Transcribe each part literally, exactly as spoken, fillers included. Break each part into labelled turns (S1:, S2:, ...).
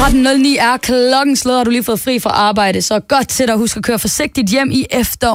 S1: tretten nul ni er klokken slået, har du lige fået fri fra arbejde, så godt til dig. Husk at køre forsigtigt hjem i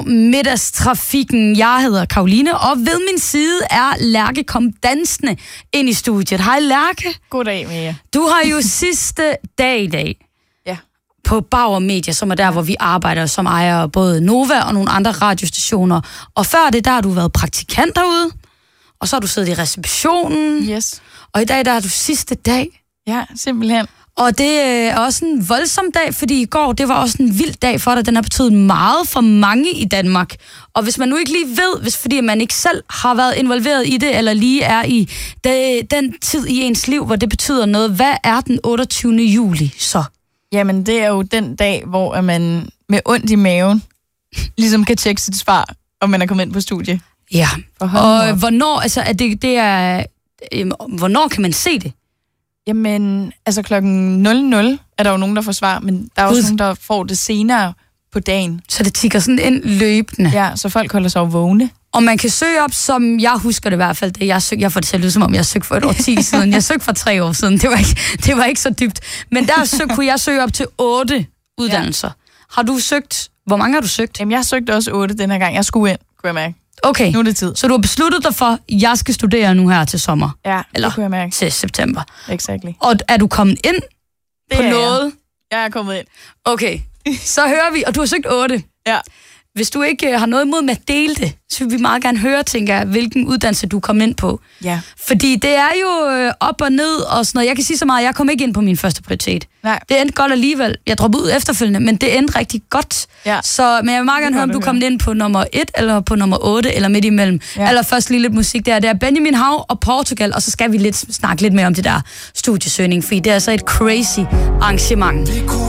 S1: eftermiddagstrafikken. Jeg hedder Karoline, og ved min side er Lærke kom dansende ind i studiet. Hej Lærke.
S2: Goddag, Mia.
S1: Du har jo sidste dag i dag
S2: ja.
S1: på Bauer Media, som er der, hvor vi arbejder, som ejer både Nova og nogle andre radiostationer. Og før det, der har du været praktikant derude, og så har du siddet i receptionen.
S2: Yes.
S1: Og i dag, der er du sidste dag.
S2: Ja, simpelthen.
S1: Og det er også en voldsom dag, fordi i går, det var også en vild dag for dig. Den har betydet meget for mange i Danmark. Og hvis man nu ikke lige ved, hvis, fordi man ikke selv har været involveret i det, eller lige er i det, den tid i ens liv, hvor det betyder noget, hvad er den otteogtyvende juli så?
S2: Jamen, det er jo den dag, hvor man med ondt i maven ligesom kan tjekke sit svar, om man er kommet ind på studie.
S1: Ja, og hvornår, altså, er det, det er, øh, hvornår kan man se det?
S2: Jamen, altså klokken nul nul er der jo nogen, der får svar, men der er også nogen, der får det senere på dagen.
S1: Så det tikker sådan ind løbende?
S2: Ja, så folk holder sig jo vågne.
S1: Og man kan søge op, som jeg husker det i hvert fald, det jeg søgte, jeg får det selv ud, som om jeg søgte for et år ti siden. Jeg søgte for tre år siden, det var ikke, det var ikke så dybt. Men der søg, kunne jeg søge op til otte uddannelser. Ja. Har du søgt, hvor mange har du søgt?
S2: Jamen, jeg søgte også otte den her gang. Jeg skulle ind, kunne jeg mærke.
S1: Okay,
S2: nu er det tid.
S1: Så du har besluttet dig for, at jeg skal studere nu her til sommer?
S2: Ja,
S1: eller
S2: det kunne jeg mærke.
S1: Til september.
S2: Exactly.
S1: Og er du kommet ind
S2: det
S1: på
S2: er
S1: noget?
S2: Jeg. jeg er kommet ind.
S1: Okay, så hører vi, og du har søgt otte.
S2: Ja.
S1: Hvis du ikke har noget imod med at dele det, så vil vi meget gerne høre, tænker jeg, hvilken uddannelse du kom ind på.
S2: Ja.
S1: Fordi det er jo op og ned og sådan noget. Jeg kan sige så meget, jeg kom ikke ind på min første prioritet.
S2: Nej.
S1: Det endte godt alligevel. Jeg droppede ud efterfølgende, men det endte rigtig godt.
S2: Ja.
S1: Så, men jeg vil meget gerne høre, om du kom ind på nummer et, eller på nummer otte, eller midt imellem. Ja. Eller først lige lidt musik der. Det er Benjamin Hav og Portugal, og så skal vi lidt snakke lidt mere om det der studiesøgning, fordi det er altså et crazy arrangement.